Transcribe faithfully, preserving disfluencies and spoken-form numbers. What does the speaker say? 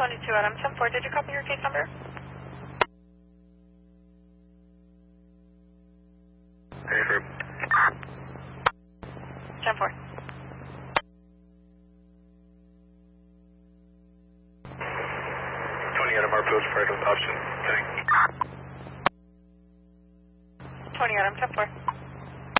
twenty-two Adam ten four. Did you copy your case number? ten four. twenty Adam, our post prior to option. Heading. twenty Adam ten four.